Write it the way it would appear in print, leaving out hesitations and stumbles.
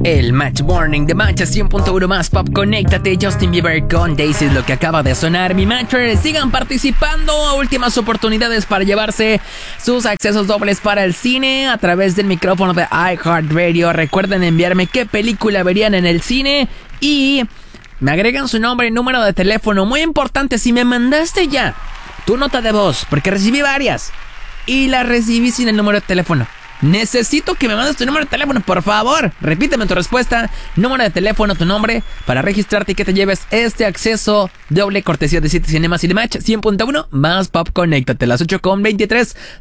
El Match Morning de Match 100.1 más pop. Conéctate, Justin Bieber con Daisy es lo que acaba de sonar. Mi Matchers, sigan participando. Últimas oportunidades para llevarse sus accesos dobles para el cine a través del micrófono de iHeartRadio. Recuerden enviarme qué película verían en el cine y me agregan su nombre y número de teléfono. Muy importante, si me mandaste ya tu nota de voz, porque recibí varias y la recibí sin el número de teléfono. Necesito que me mandes tu número de teléfono, por favor. Repíteme tu respuesta, número de teléfono, tu nombre, para registrarte y que te lleves este acceso doble cortesía de City Cinemas y de Match 100.1 más pop. Conéctate a las 8:23.